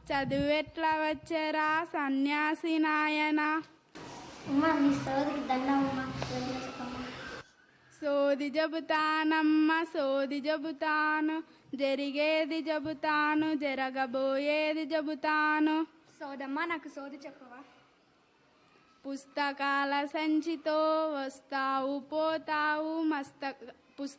చదువెట్లా వచ్చరా సన్యాసి నాయనా. ఉమ్మా నీ సోదికి దండమ్మా. సోది చెబుతానమ్మ సోది చెబుతాను, జరిగేది చెబుతాను, జరగబోయేది చెబుతాను. సోదమ్మా నాకు సోది చెప్పవా. పుస్తకాల సంచితో వస్తావు పోతావు